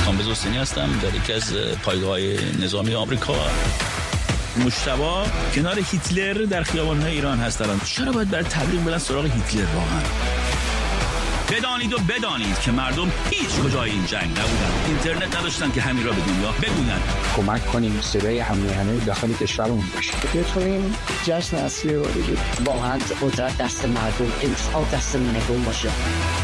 کامبیز حسینی هستم در یکی از پایگاه‌های نظامی آمریکا. مجتبی کنار هیتلر در خیابان‌های ایران هست الان. چرا باید برای تبلیغ برن سراغ هیتلر واقعا؟ بدانید که مردم هیچ کجای این جنگ نبودن. اینترنت نداشتن که همین را به دنیا بگوین. کمک کنیم صدای همه داخل کشورمون باشه. بتونیم جشن اصلی رو بگیریم. واقعا قدرت دست مردم، انتخاب دست مردم باشه.